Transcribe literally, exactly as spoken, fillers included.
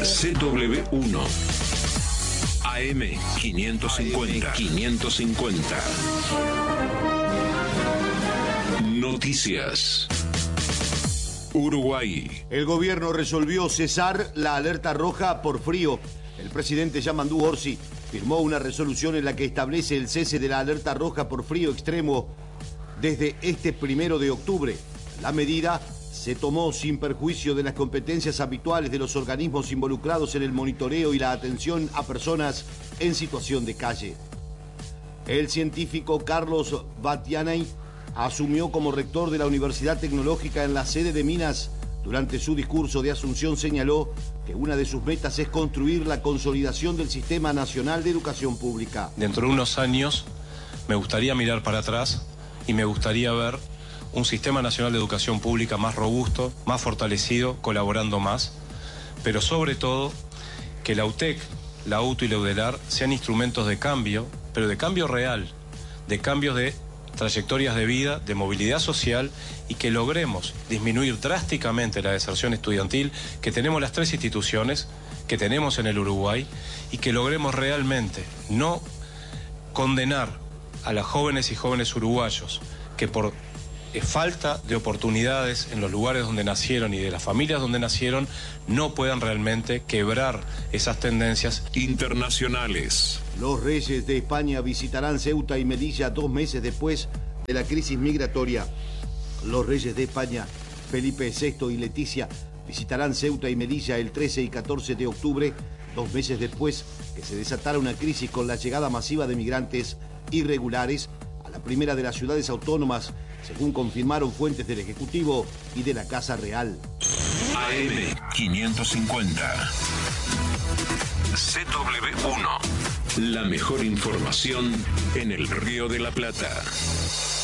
C W uno. A M quinientos cincuenta. quinientos cincuenta. Noticias. Uruguay. El gobierno resolvió cesar la alerta roja por frío. El presidente Yamandu Orsi firmó una resolución en la que establece el cese de la alerta roja por frío extremo desde este primero de octubre. La medida se tomó sin perjuicio de las competencias habituales de los organismos involucrados en el monitoreo y la atención a personas en situación de calle. El científico Carlos Batianay asumió como rector de la Universidad Tecnológica en la sede de Minas. Durante su discurso de Asunción señaló que una de sus metas es construir la consolidación del Sistema Nacional de Educación Pública. Dentro de unos años me gustaría mirar para atrás y me gustaría ver un Sistema Nacional de Educación Pública más robusto, más fortalecido, colaborando más, pero sobre todo que la U T E C, la UTU y la UDELAR sean instrumentos de cambio, pero de cambio real, de cambios de trayectorias de vida, de movilidad social, y que logremos disminuir drásticamente la deserción estudiantil que tenemos las tres instituciones, que tenemos en el Uruguay, y que logremos realmente no condenar a las jóvenes y jóvenes uruguayos que por falta de oportunidades en los lugares donde nacieron y de las familias donde nacieron no puedan realmente quebrar esas tendencias internacionales. Los reyes de España visitarán Ceuta y Melilla dos meses después de la crisis migratoria. Los reyes de España, Felipe sexto y Leticia, visitarán Ceuta y Melilla el trece y catorce de octubre, dos meses después que se desatara una crisis con la llegada masiva de migrantes irregulares a la primera de las ciudades autónomas, según confirmaron fuentes del Ejecutivo y de la Casa Real. A M quinientos cincuenta. C W uno. La mejor información en el Río de la Plata.